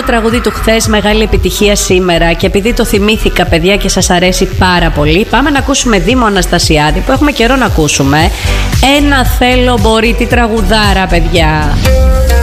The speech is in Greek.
τραγούδι του χθες, μεγάλη επιτυχία σήμερα, και επειδή το θυμήθηκα, παιδιά, και σας αρέσει πάρα πολύ, πάμε να ακούσουμε Δήμο Αναστασιάδη, που έχουμε καιρό να ακούσουμε. Ένα θέλω μπορεί, τι τραγουδάρα, παιδιά.